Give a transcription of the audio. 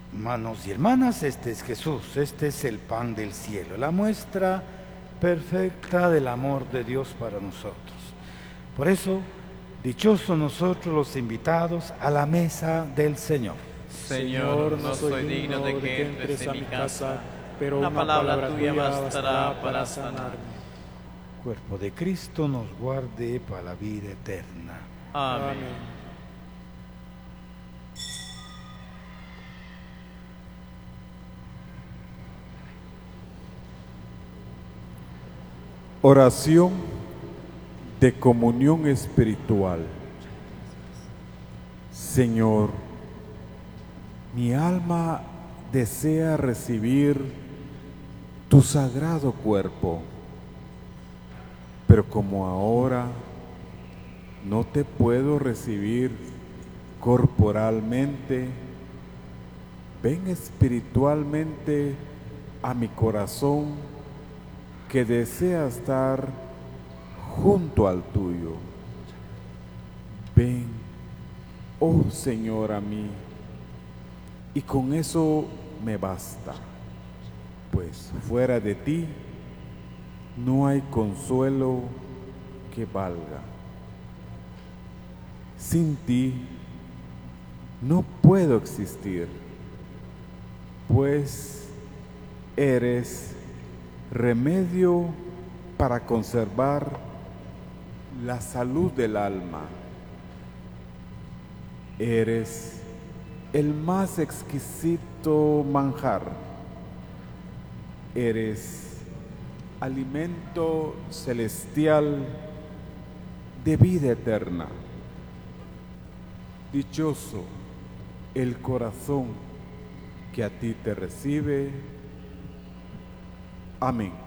Hermanos y hermanas, este es Jesús, este es el pan del cielo, la muestra perfecta del amor de Dios para nosotros. Por eso, dichosos nosotros los invitados a la mesa del Señor. Señor, no soy digno de que entres en mi casa, pero una palabra tuya bastará para sanarme. Cuerpo de Cristo nos guarde para la vida eterna. Amén. Oración de comunión espiritual. Señor, mi alma desea recibir tu sagrado cuerpo, pero como ahora no te puedo recibir corporalmente, ven espiritualmente a mi corazón que desea estar junto al tuyo. Ven, oh Señor, a mí, y con eso me basta, pues fuera de ti no hay consuelo que valga. Sin ti no puedo existir, pues eres remedio para conservar la salud del alma. Eres el más exquisito manjar. Eres alimento celestial de vida eterna. Dichoso el corazón que a ti te recibe. Amén.